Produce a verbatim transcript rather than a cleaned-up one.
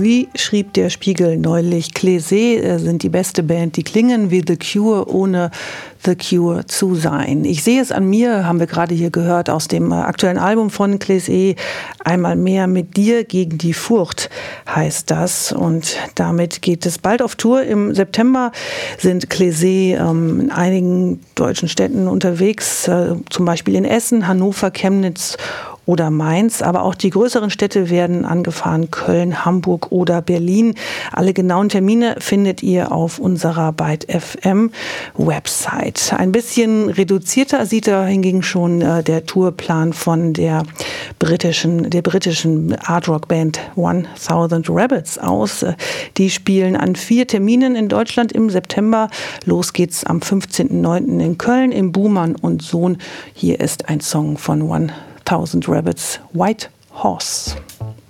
Wie schrieb der Spiegel neulich, Clézé sind die beste Band, die klingen wie The Cure, ohne The Cure zu sein. Ich sehe es an mir, haben wir gerade hier gehört, aus dem aktuellen Album von Clézé. Einmal mehr mit dir gegen die Furcht heißt das. Und damit geht es bald auf Tour. Im September sind Clézé ähm, in einigen deutschen Städten unterwegs, äh, zum Beispiel in Essen, Hannover, Chemnitz oder Mainz, aber auch die größeren Städte werden angefahren, Köln, Hamburg oder Berlin. Alle genauen Termine findet ihr auf unserer Byte F M Website. Ein bisschen reduzierter sieht da hingegen schon äh, der Tourplan von der britischen, der britischen Art-Rock-Band tausend Rabbits aus. Die spielen an vier Terminen in Deutschland im September. Los geht's am fünfzehnten neunten in Köln im Buhmann und Sohn. Hier ist ein Song von tausend Rabbits, White Horse.